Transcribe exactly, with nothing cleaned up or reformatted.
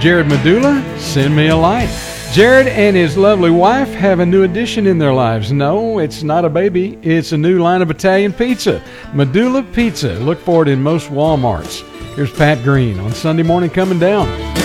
Jared Medulla, Send Me a Light. Jared and his lovely wife have a new addition in their lives. No, it's not a baby. It's a new line of Italian pizza, Medulla Pizza. Look for it in most Walmarts. Here's Pat Green on Sunday Morning Coming Down.